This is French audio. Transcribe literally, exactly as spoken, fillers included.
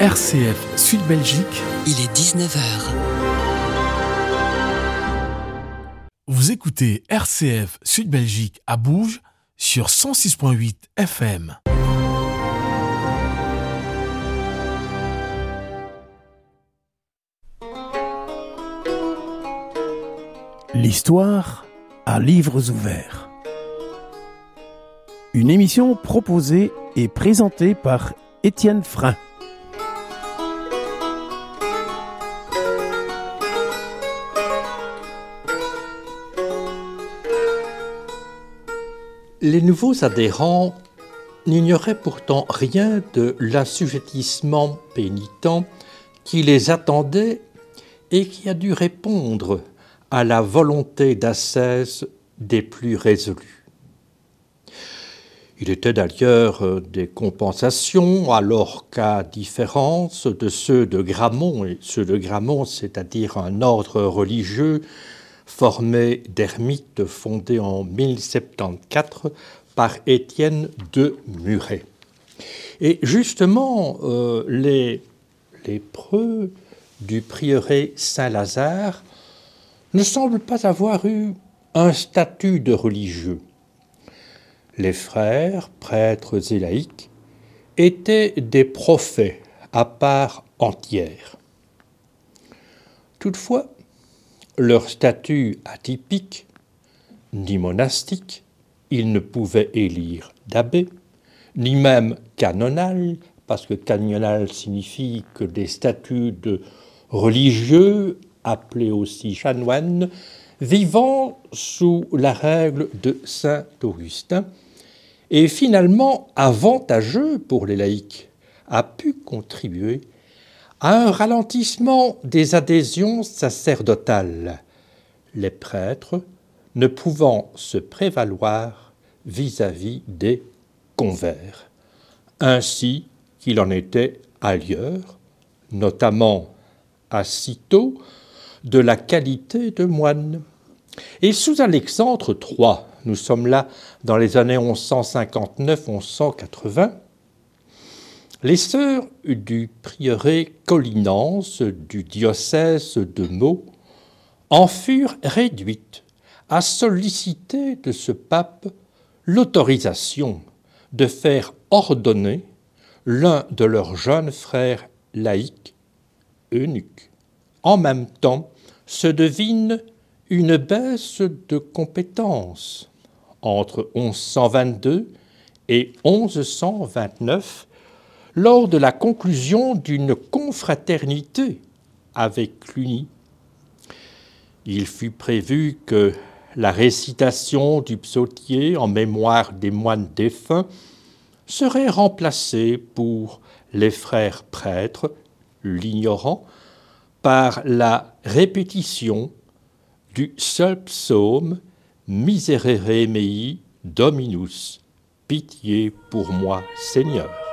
R C F Sud Belgique. Il est dix-neuf heures. Vous écoutez R C F Sud Belgique à Bouge sur cent six virgule huit F M. L'histoire à livres ouverts. Une émission proposée et présentée par Étienne Frein. Les nouveaux adhérents n'ignoraient pourtant rien de l'assujettissement pénitent qui les attendait et qui a dû répondre à la volonté d'ascèse des plus résolus. Il était d'ailleurs des compensations, alors qu'à différence de ceux de Gramont, et ceux de Gramont, c'est-à-dire un ordre religieux formé d'ermites fondé en mille soixante-quatorze par Étienne de Muret. Et justement, euh, les, les preux du prieuré Saint-Lazare ne semblent pas avoir eu un statut de religieux. Les frères, prêtres et laïcs, étaient des prophètes à part entière. Toutefois, leur statut atypique, ni monastique, ils ne pouvaient élire d'abbé, ni même canonal, parce que canonal signifie que des statuts de religieux, appelés aussi chanoines, vivant sous la règle de saint Augustin, et finalement avantageux pour les laïcs, a pu contribuer à un ralentissement des adhésions sacerdotales, les prêtres ne pouvant se prévaloir vis-à-vis des convers, ainsi qu'il en était ailleurs, notamment à Cîteaux, de la qualité de moine. Et sous Alexandre trois, nous sommes là dans les années onze cent cinquante-neuf à onze cent quatre-vingts, les sœurs du prieuré Collinense du diocèse de Meaux en furent réduites à solliciter de ce pape l'autorisation de faire ordonner l'un de leurs jeunes frères laïcs, eunuques. En même temps, se devine une baisse de compétences entre onze cent vingt-deux et onze cent vingt-neuf lors de la conclusion d'une confraternité avec Cluny. Il fut prévu que la récitation du psautier en mémoire des moines défunts serait remplacée pour les frères prêtres, l'ignorant, par la répétition du seul psaume « Miserere mei Dominus », pitié pour moi, Seigneur.